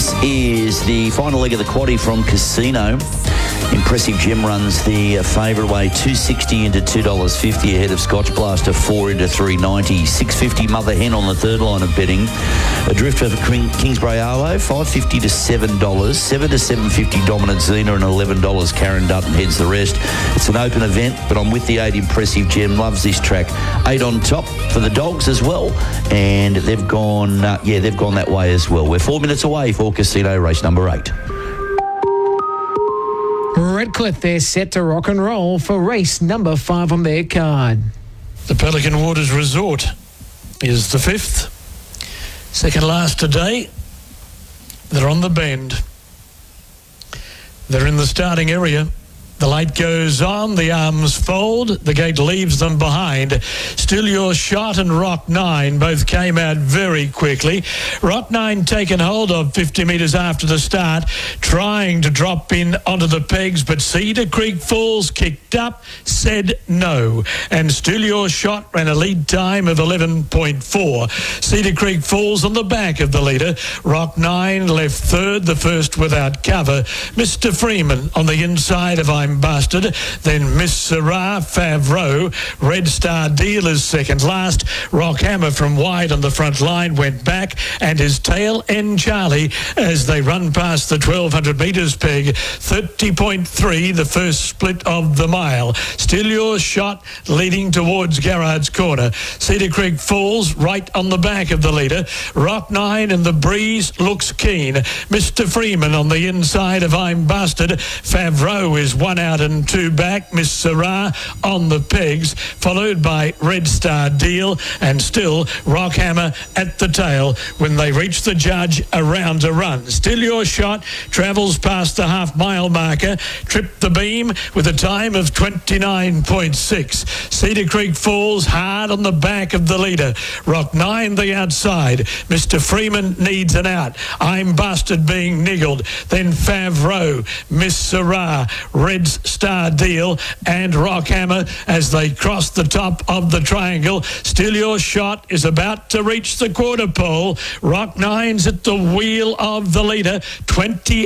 This is the final leg of the quaddie from Casino. Impressive Gem runs the favourite way, $2.60 into $2.50 ahead of Scotch Blaster, 4 into $3.90. $6.50 Mother Hen on the third line of betting. Adrift for Kingsbury Arlo, $5.50 to $7. $7 to $7.50 Dominant Xena, and $11 Karen Dutton heads the rest. It's an open event, but I'm with the 8 Impressive Gem. Loves this track. 8 on top for the dogs as well, and they've gone that way as well. We're 4 minutes away for Casino race number 8. Redcliffe, they're set to rock and roll for race number 5 on their card. The Pelican Waters Resort is the 5th. Second last today. They're on the bend. They're in the starting area. The light goes on, the arms fold, the gate leaves them behind. Still Your Shot and Rock 9 both came out very quickly. Rock 9 taken hold of 50 metres after the start, trying to drop in onto the pegs, but Cedar Creek Falls kicked up, said no. And Still Your Shot ran a lead time of 11.4. Cedar Creek Falls on the back of the leader. Rock 9 left third, the first without cover. Mr. Freeman on the inside of I'm Busted, then Miss Sarah, Favreau, Red Star Dealers second last. Rockhammer from wide on the front line went back, and his tail end Charlie as they run past the 1200 metres peg. 30.3 the first split of the mile. Still Your Shot leading towards Garrard's Corner. Cedar Creek Falls right on the back of the leader. Rock 9 and the breeze looks keen. Mr. Freeman on the inside of I'm Busted. Favreau is 1 out and 2 back. Miss Sarah on the pegs, followed by Red Star Deal, and still Rockhammer at the tail when they reach the judge around to run. Still Your Shot travels past the half-mile marker, tripped the beam with a time of 29.6. Cedar Creek Falls hard on the back of the leader. Rock 9 the outside. Mr. Freeman needs an out. I'm Busted being niggled. Then Favreau, Miss Sarah, Red Star Deal and Rockhammer as they cross the top of the triangle. Still Your Shot is about to reach the quarter pole. Rock 9's at the wheel of the leader. 20